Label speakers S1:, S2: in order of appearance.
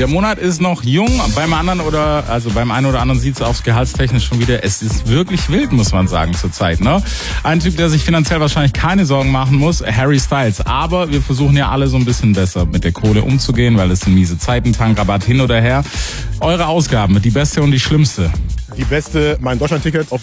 S1: Der Monat ist noch jung. Beim einen oder anderen sieht es aufs gehaltstechnisch schon wieder. Es ist wirklich wild, muss man sagen, zurzeit. Ne? Ein Typ, der sich finanziell wahrscheinlich keine Sorgen machen muss, Harry Styles. Aber wir versuchen ja alle so ein bisschen besser mit der Kohle umzugehen, weil es sind miese Zeiten, Tankrabatt hin oder her. Eure Ausgaben, die beste und die schlimmste.
S2: Die beste, mein Deutschland-Ticket auf